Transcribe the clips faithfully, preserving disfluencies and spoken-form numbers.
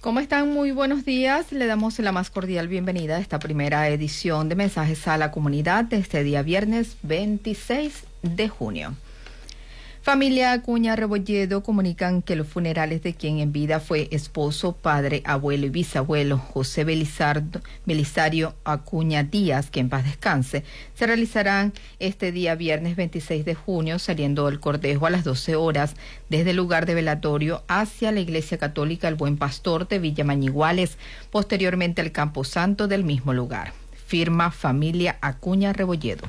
¿Cómo están? Muy buenos días. Le damos la más cordial bienvenida a esta primera edición de Mensajes a la Comunidad de este día viernes veintiséis de junio. Familia Acuña Rebolledo comunican que los funerales de quien en vida fue esposo, padre, abuelo y bisabuelo José Belizardo, Belisario Acuña Díaz, que en paz descanse, se realizarán este día viernes veintiséis de junio, saliendo el cortejo a las doce horas desde el lugar de velatorio hacia la Iglesia Católica El Buen Pastor de Villa Mañiguales, posteriormente al Camposanto del mismo lugar. Firma Familia Acuña Rebolledo.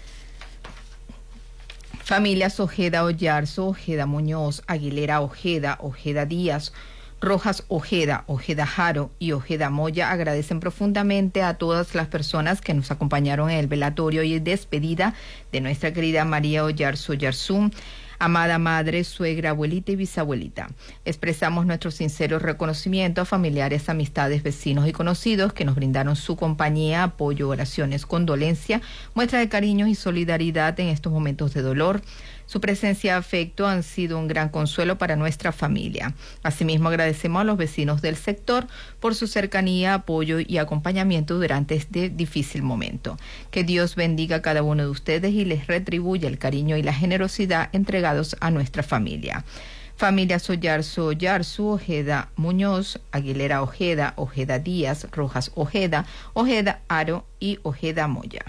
Familias Ojeda Ollarzo, Ojeda Muñoz, Aguilera Ojeda, Ojeda Díaz, Rojas Ojeda, Ojeda Jaro y Ojeda Moya agradecen profundamente a todas las personas que nos acompañaron en el velatorio y despedida de nuestra querida María Ollarzo Ollarzún, amada madre, suegra, abuelita y bisabuelita. Expresamos nuestro sincero reconocimiento a familiares, amistades, vecinos y conocidos que nos brindaron su compañía, apoyo, oraciones, condolencia, muestra de cariño y solidaridad en estos momentos de dolor. Su presencia y afecto han sido un gran consuelo para nuestra familia. Asimismo, agradecemos a los vecinos del sector por su cercanía, apoyo y acompañamiento durante este difícil momento. Que Dios bendiga a cada uno de ustedes y les retribuya el cariño y la generosidad entregados a nuestra familia. Familias Ollarzo Ollarzo, Ojeda Muñoz, Aguilera Ojeda, Ojeda Díaz, Rojas Ojeda, Ojeda Aro y Ojeda Moya.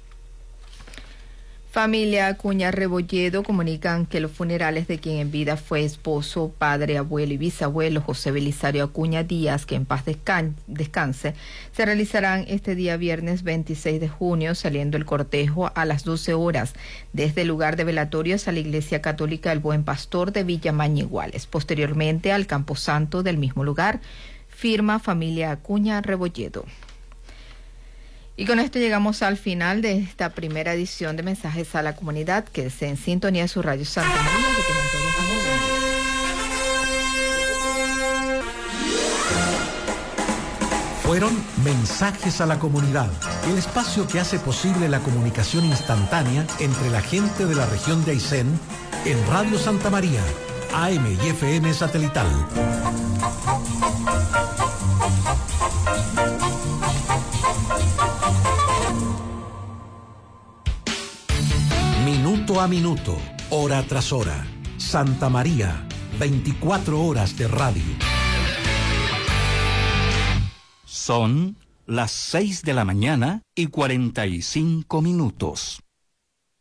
Familia Acuña Rebolledo comunican que los funerales de quien en vida fue esposo, padre, abuelo y bisabuelo José Belisario Acuña Díaz, que en paz descan- descanse, se realizarán este día viernes veintiséis de junio, saliendo el cortejo a las doce horas desde el lugar de velatorios a la Iglesia Católica El Buen Pastor de Villa Mañiguales, posteriormente al Camposanto del mismo lugar. Firma Familia Acuña Rebolledo. Y con esto llegamos al final de esta primera edición de Mensajes a la Comunidad. Quédese en sintonía de su radio Santa María. Que tengan todos muy buen día. Fueron Mensajes a la Comunidad, el espacio que hace posible la comunicación instantánea entre la gente de la región de Aysén en Radio Santa María, A M y F M satelital. Minuto a minuto, hora tras hora. Santa María, veinticuatro horas de radio. Son las seis de la mañana y cuarenta y cinco minutos.